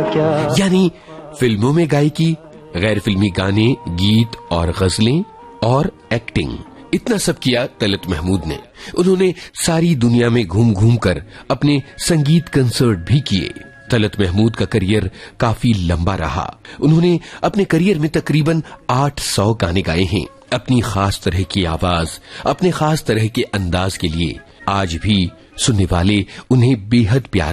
क्या। यानी फिल्मों में गायकी, गैर फिल्मी गाने, गीत और गजलें और एक्टिंग, इतना सब किया तलत महमूद ने। उन्होंने सारी दुनिया में घूम घूम कर अपने संगीत कंसर्ट भी किए। तलत महमूद का करियर काफी लंबा रहा। उन्होंने अपने करियर में तकरीबन 800 गाने गाए हैं। अपनी खास तरह की आवाज, अपने खास तरह के अंदाज के लिए आज भी सुनने वाले उन्हें बेहद प्यार